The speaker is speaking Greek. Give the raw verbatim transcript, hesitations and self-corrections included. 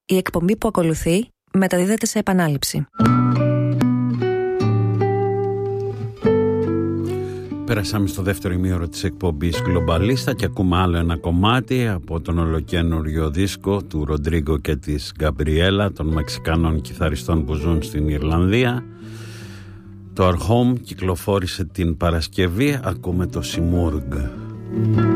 Η εκπομπή που ακολουθεί μεταδίδεται σε επανάληψη. Πέρασαμε στο δεύτερο ημίωρο της εκπομπής Γκλομπαλίστα και ακούμε άλλο ένα κομμάτι από τον ολοκαίνουργιο δίσκο του Ροντρίγκο και της Γκαμπριέλα, των Μεξικανών κιθαριστών που ζουν στην Ιρλανδία. Το Our Home κυκλοφόρησε την Παρασκευή. Ακούμε το Simurgh.